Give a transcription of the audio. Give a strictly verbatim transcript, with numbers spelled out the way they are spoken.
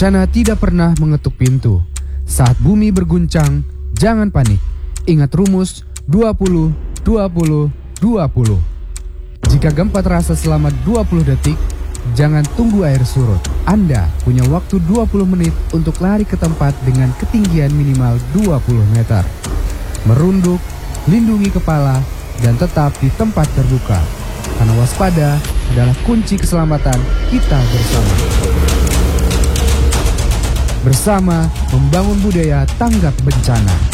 Bencana tidak pernah mengetuk pintu. Saat bumi berguncang, jangan panik. Ingat rumus dua puluh, dua puluh, dua puluh. Jika gempa terasa selama dua puluh detik, jangan tunggu air surut. Anda punya waktu dua puluh menit untuk lari ke tempat dengan ketinggian minimal dua puluh meter. Merunduk, lindungi kepala, dan tetap di tempat terbuka. Karena waspada adalah kunci keselamatan kita bersama. Bersama membangun budaya tanggap bencana.